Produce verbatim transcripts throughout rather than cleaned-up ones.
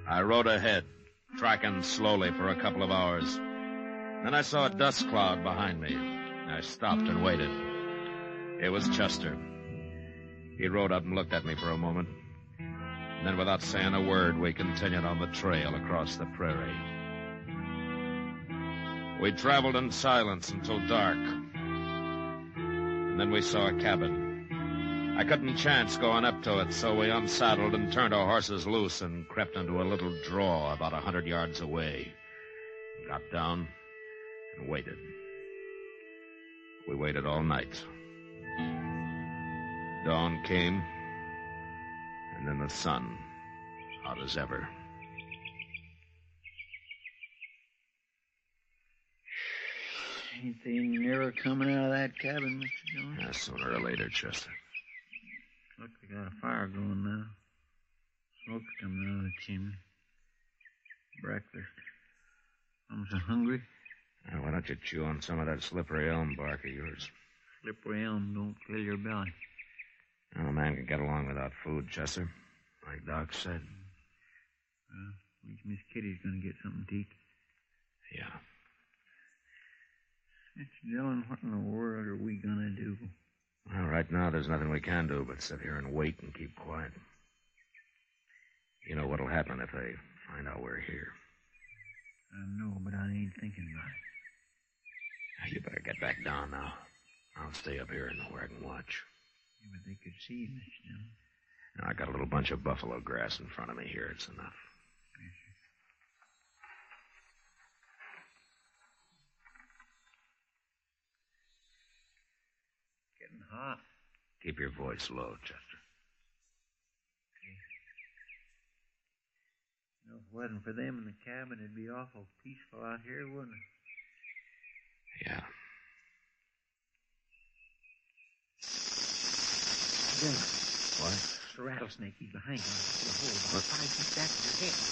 I rode ahead, tracking slowly for a couple of hours. Then I saw a dust cloud behind me. I stopped and waited. It was Chester. He rode up and looked at me for a moment. And then, without saying a word, we continued on the trail across the prairie. We traveled in silence until dark. And then we saw a cabin. I couldn't chance going up to it, so we unsaddled and turned our horses loose and crept into a little draw about a hundred yards away. Got down and waited. We waited all night. Dawn came, and then the sun, hot as ever. Ain't they never coming out of that cabin, Mister Jones? Yeah, sooner or later, Chester. Look, they got a fire going now. Smoke's coming out of the chimney. Breakfast. I'm so hungry. Now, why don't you chew on some of that slippery elm bark of yours? Slippery elm don't fill your belly. No man can get along without food, Chester. Like Doc said. Well, at least Miss Kitty's going to get something to eat. Yeah. Mister Dillon, what in the world are we going to do? Well, right now there's nothing we can do but sit here and wait and keep quiet. You know what'll happen if they find out we're here. I know, but I ain't thinking about it. Now, you better get back down now. I'll stay up here and where I can watch. Yeah, but they could see you, Mister Dillon. Now, I got a little bunch of buffalo grass in front of me here. It's enough. Yes, sir. Getting hot. Keep your voice low, Chester. Okay. You know, if it wasn't for them in the cabin, it'd be awful peaceful out here, wouldn't it? Yeah. Dillon. What? It's a rattlesnake. He's behind you. The hole about five feet back of your head.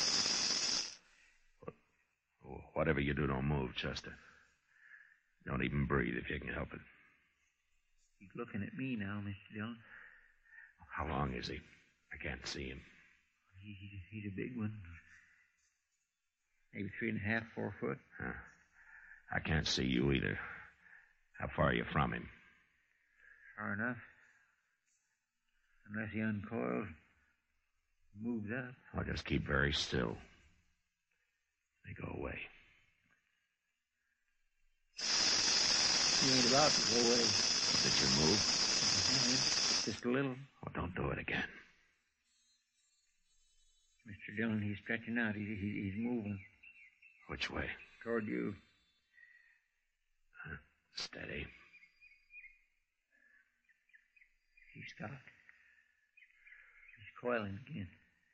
What? Whatever you do, don't move, Chester. Don't even breathe if you can help it. He's looking at me now, Mister Dillon. How long is he? I can't see him. He, he, he's a big one. Maybe three and a half, four foot. Huh. I can't see you either. How far are you from him? Far enough. Unless he uncoils, moves up. Well, just keep very still. They go away. He ain't about to go away. Did you move? Just a little. Well, don't do it again. Mister Dillon, he's stretching out. He, he, he's moving. Which way? Toward you. Huh? Steady. He's stopped. He's coiling again.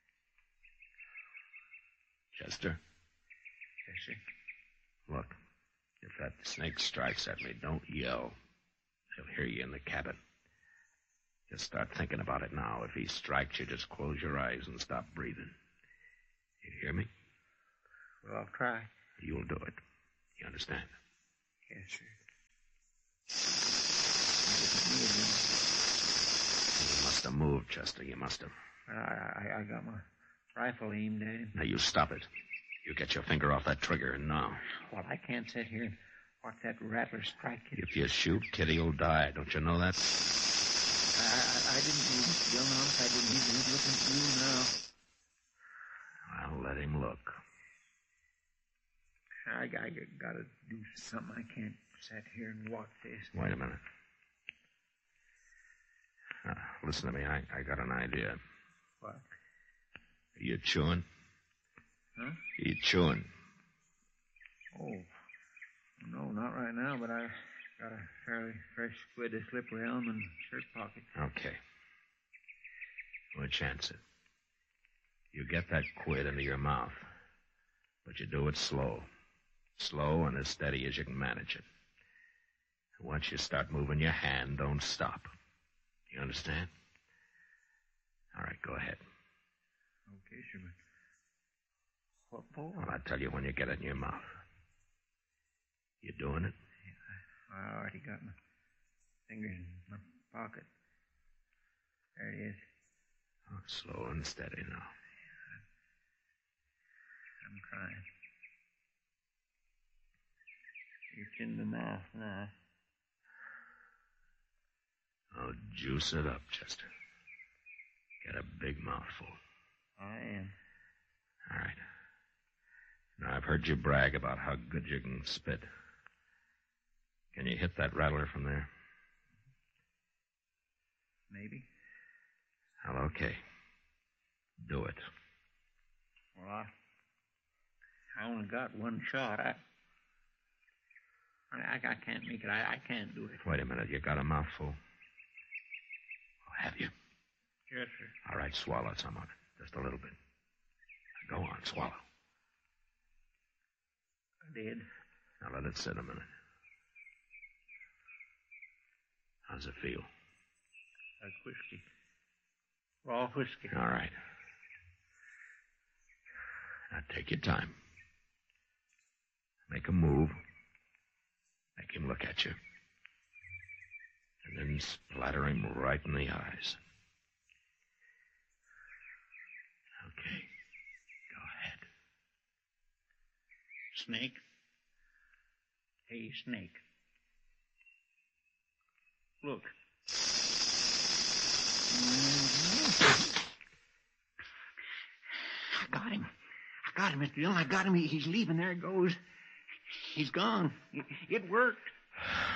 Chester? Yes, sir. Look, if that snake strikes at me, don't yell. He'll hear you in the cabin. Just start thinking about it now. If he strikes you, just close your eyes and stop breathing. You hear me? Well, I'll try. You'll do it. You understand? Yes, sir. You must have moved, Chester. You must have. I, I, I got my rifle aimed at him. Now, you stop it. You get your finger off that trigger, and now. Well, I can't sit here and watch that rattler strike you. If you shoot, Kitty will die. Don't you know that? I, I, I didn't move, Mister Dillon. Honest, I didn't. He's, he's looking at you now. Well, let him look. I, I got to do something. I can't sit here and watch this. Wait a minute. Now, listen to me. I, I got an idea. What? Are you chewing? Huh? Are you chewing? Oh, no, not right now, but I got a fairly fresh squid of slippery elm in the shirt pocket. Okay. We'll chance it. You get that quid into your mouth, but you do it slow. Slow and as steady as you can manage it. And once you start moving your hand, don't stop. You understand? All right, go ahead. Okay, sure, but what for? Well, I'll tell you when you get it in your mouth. You doing it? Yeah, I already got my fingers in my pocket. There it is. Oh, slow and steady now. in the mouth now. Oh, juice it up, Chester. Get a big mouthful. I am. All right. Now, I've heard you brag about how good you can spit. Can you hit that rattler from there? Maybe. Well, okay. Do it. Well, I, I only got one shot. I, I, I can't make it. I, I can't do it. Wait a minute. You got a mouthful? Oh, have you? Yes, sir. All right, swallow some of it. Just a little bit. Now, go on, swallow. I did. Now, let it sit a minute. How's it feel? Like whiskey. Raw whiskey. All right. Now, take your time. Make a move. Make him look at you. And then splatter him right in the eyes. Okay. Go ahead. Snake. Hey, Snake. Look. I got him. I got him, Mister Dillon. I got him. He, he's leaving. There he goes. He's gone. It, it worked.